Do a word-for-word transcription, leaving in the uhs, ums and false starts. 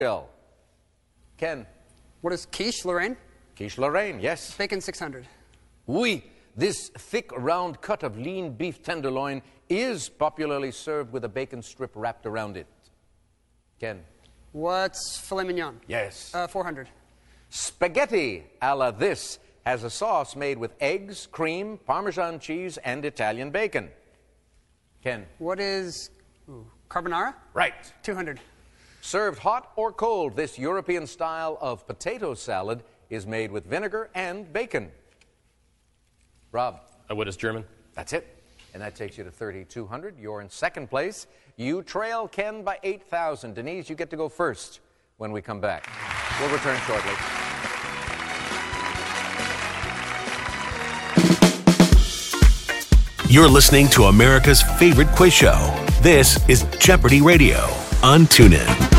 Ken. What is quiche, Lorraine? Quiche Lorraine, yes. Bacon six hundred. Oui, this thick, round cut of lean beef tenderloin is popularly served with a bacon strip wrapped around it. Ken. What's filet mignon? Yes. Uh, four hundred. Spaghetti a la this has a sauce made with eggs, cream, Parmesan cheese, and Italian bacon. Ken. What is ooh, carbonara? Right. two hundred. Served hot or cold, this European style of potato salad is made with vinegar and bacon. Rob. Uh, what is German? That's it. And that takes you to thirty-two hundred. You're in second place. You trail Ken by eight thousand. Denise, you get to go first when we come back. We'll return shortly. You're listening to America's favorite quiz show. This is Jeopardy Radio on TuneIn.